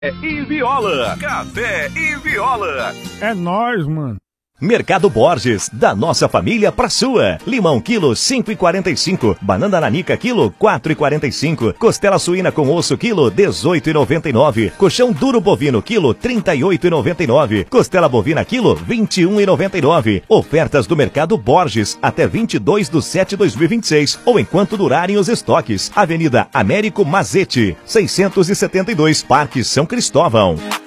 E Viola. Café e Viola. É nóis, mano. Mercado Borges, da nossa família pra sua. Limão quilo 5,45, banana nanica quilo 4,45, costela suína com osso quilo 18,99, colchão duro bovino quilo 38,99, costela bovina quilo 21,99. Ofertas do Mercado Borges até 22/7/2026 ou enquanto durarem os estoques. Avenida Américo Mazete, 672, Parque São Cristóvão.